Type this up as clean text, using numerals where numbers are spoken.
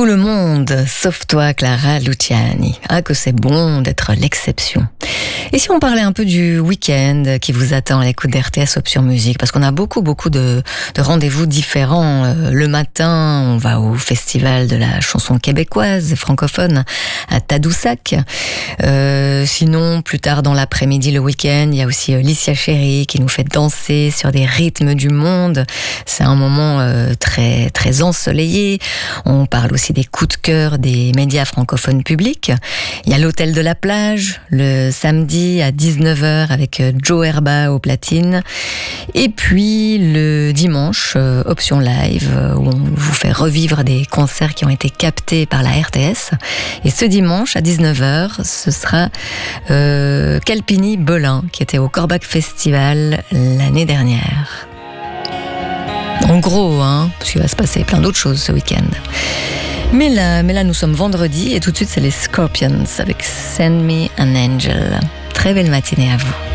Tout le monde, sauf toi, Clara Luciani. Ah, que c'est bon d'être l'exception. Et si on parlait un peu du week-end qui vous attend à l'écoute d'RTS Option Musique, parce qu'on a beaucoup de rendez-vous différents. Le matin, on va au festival de la chanson québécoise et francophone à Tadoussac. Sinon, plus tard dans l'après-midi, le week-end, il y a aussi Licia Chéri qui nous fait danser sur des rythmes du monde. C'est un moment très très ensoleillé. On parle aussi des coups de cœur des médias francophones publics. Il y a l'hôtel de la plage le samedi à 19h avec Joe Herba au platine. Et puis le dimanche, Option Live, où on vous fait revivre des concerts qui ont été captés par la RTS. Et ce dimanche à 19h, ce sera Calpini Bolin qui était au Corbac Festival l'année dernière. En gros, parce qu'il va se passer plein d'autres choses ce week-end. Mais là, nous sommes vendredi et tout de suite, c'est les Scorpions avec Send Me an Angel. Très belle matinée à vous.